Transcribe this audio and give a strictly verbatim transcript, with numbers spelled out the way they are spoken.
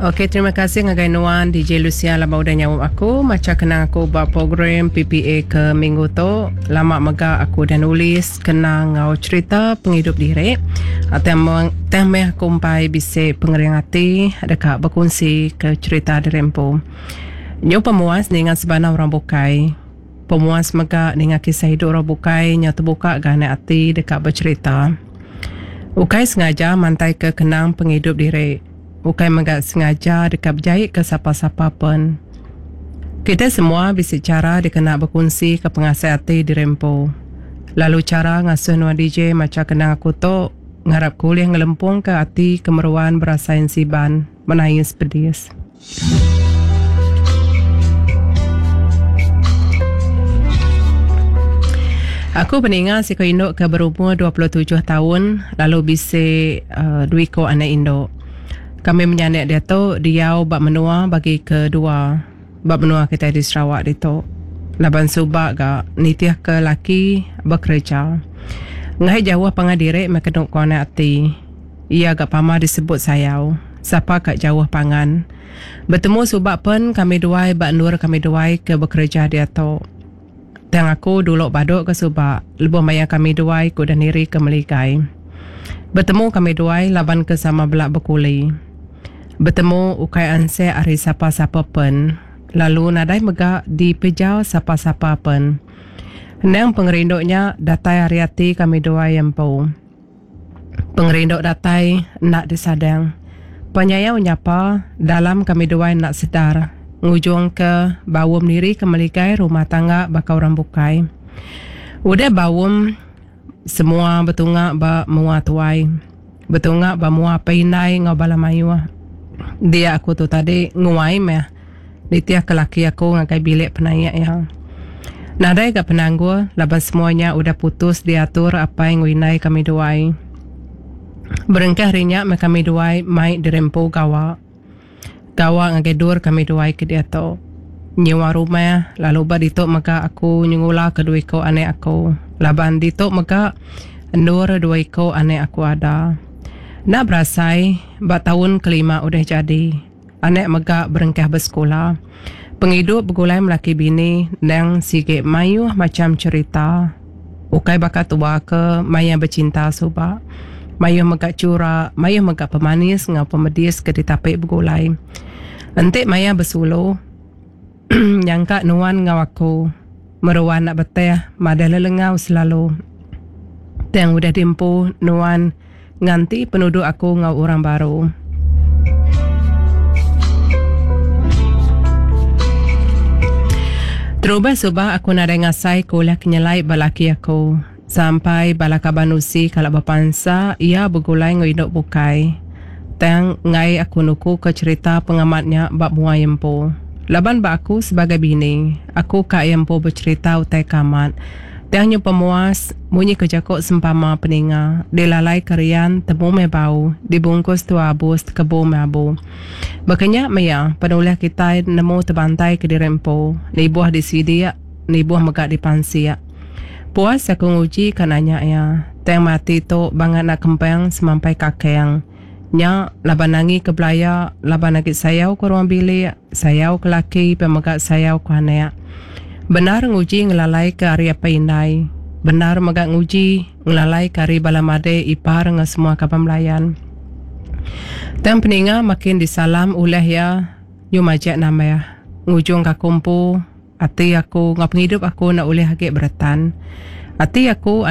Okey, terima kasih ngagai Nuan D J Lucia lama udah nyawam aku. Macam kenang aku buat program P P A ke minggu tu. Lama mega aku dah nulis kenang ngau cerita penghidup diri. Atau temeh aku umpai bisik pengering hati dekat berkongsi ke cerita diri empu. Nyo pemuas dengan sebanang orang bukai. Pemuas mega dengan kisah hidup orang bukai nya terbuka gane hati dekat bercerita. Ukai sengaja mantai ke kenang penghidup diri. Bukan megak sengaja dekat berjahit ke siapa-siapa pun. Kita semua bisa cara dikena berkongsi ke pengasai hati di rempo. Lalu cara ngasuh Nuan D J macam kenang aku tu ngarap kuliah ngelempung ke hati kemeruan berasain siban menangis pedis. Aku peningat si ko induk ke berumur dua puluh tujuh tahun lalu bisa uh, dua ko anak induk. Kami menyanak dia tu dia bak menua bagi kedua bak menua kita di Sarawak dia tu laban subak ga nitiah ke laki bekerja ngai jauh pangadiri mekenuk kona hati ia gak pama disebut sayau siapa kat jauh pangan bertemu subak pun kami duai bak nur kami duai ke bekerja dia tu tang aku dulu baduk ke subak lebih maya kami duai ku dan diri ke meligai bertemu kami duai laban ke sama belak berkuli. Bertemu ukai anse ari siapa-siapa pun. Lalu nadai megak di pejau siapa-siapa pun. Nang pengerinduknya datai hari hati kami doa yang pau. Pengerinduk datai nak disadang. Penyayau nyapa dalam kami doa nak sedar. Ngujung ke bawum diri ke melikai rumah tangga bakau orang bukai. Udah bawum semua betungak ba mua tuai. Betungak ba mua painai ngabala mayuah. Dia aku tu tadi nguai meh. Dia ke laki aku ngakai bilik penayak yang. Nadai gak penangguh, laban semuanya udah putus diatur apa yang winai kami duai. Berengkah rinya me kami duai mai dirempo gawa. Gawa ngakai dur kami duai ke dia tu. Nyewa rumah, lalu ba ditok maka aku nyungula kedua ko anek aku. Laban ditok maka nur dua ko anek aku ada. Nak berasai, bak tahun kelima udah jadi. Anak megak berengkah bersekolah. Penghidup bergulai melaki bini dan sikit mayuh macam cerita. Ukai bakat tua ke maya bercinta subak. Mayuh megak cura, mayuh megak pemanis ngau pemedis ke ditapik bergulai. Entik maya bersuluh. Nyangka nuan ngau aku. Meruan nak beteh, madah lelengau selalu. Yang udah dimpu nuan nganti penduduk aku ngau orang baru. Terubah subah aku nadai ngasai kuliah kenyalai balaki aku. Sampai balaka banusi kalau berpansa, ia bergulai ngiduk bukai. Tang ngai aku nuku ke cerita pengamatnya bak mua yempo. Laban bak aku sebagai bini, aku kak yempo bercerita utai kamat. Tiangnya pemuas, munyi kejakok sempama peninga. Dilalai kerian, temu mebau. Dibungkus tua abus, kebo meabu. Bakanya maya, penulis kita nemu terbantai ke dirempo. Nibuah di sidia, nibuah megak di pansia. Puas aku nguji kananya ya. Tiang mati tu bangat nak kempeng semampai kakek. Nya, laban nangi ke belaya, laban nagit sayau ke ruang bilik, sayau ke laki, pemegak sayau ke anak. Benar nguji ngelalai ke hari apa indai. Benar megak nguji ngelalai ke hari balamade ipar dengan semua kapal melayan. Dan peninga makin disalam oleh ya yu majak nama ya. Ngujung ka kumpu, hati aku ngap hidup aku nak oleh hakik beratan. Hati aku